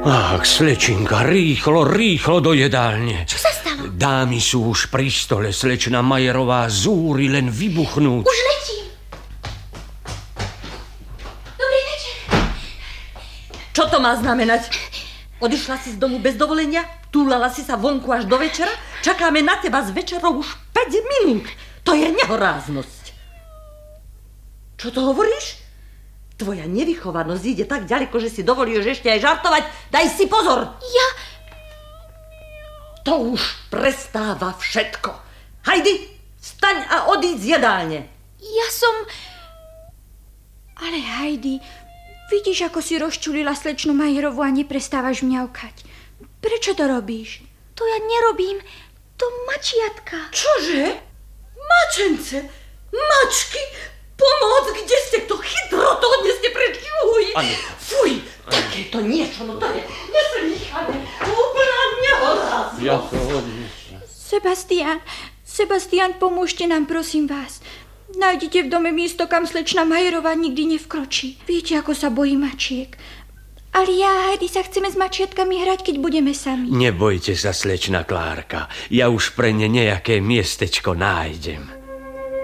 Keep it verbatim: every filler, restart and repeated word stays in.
Ach, slečinka, rýchlo, rýchlo do jedálne. Čo sa stalo? Dámy sú už pri stole, slečna Majerová, zúri len vybuchnúť. Už letím. Dobrý večer. Čo to má znamenať? Odišla si z domu bez dovolenia? Túlala si sa vonku až do večera? Čakáme na teba s večerou už päť minút. To je nehoráznosť. Čo to hovoríš? Tvoja nevychovanosť ide tak ďaleko, že si dovolíš ešte aj žartovať. Daj si pozor. Ja... To už prestáva všetko. Hajdi, vstaň a odíď z jedálne. Ja som... Ale Heidi, vidíš, ako si rozčulila slečnu Majerovú a neprestávaš mňaukať. Prečo to robíš? To ja nerobím. To mačiatka. Čože? Mačence? Mačky? Pomoc, kde ste to chytro, to odneste preč. Juj. Fuj, takéto niečo, no to je neslychané. Úplná nehoráznosť. Ja to odnesem. Sebastián, Sebastián, pomôžte nám, prosím vás. Nájdete v dome miesto, kam slečna Majerová nikdy nevkročí. Viete, ako sa bojí mačiek. Ale ja a Heidi sa chceme s mačiatkami hrať, keď budeme sami. Nebojte sa, slečna Klárka. Ja už pre ne nejaké miestečko nájdem.